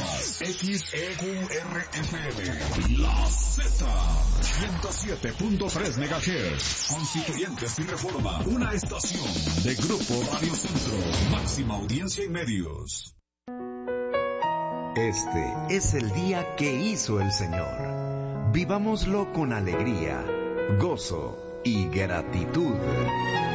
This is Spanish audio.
escuchas XEQRFM, La Z, 107.3 MHz, Constituyentes y Reforma, una estación de Grupo Radio Centro, máxima audiencia en medios. Este es el día que hizo el Señor. Vivámoslo con alegría, gozo y gratitud.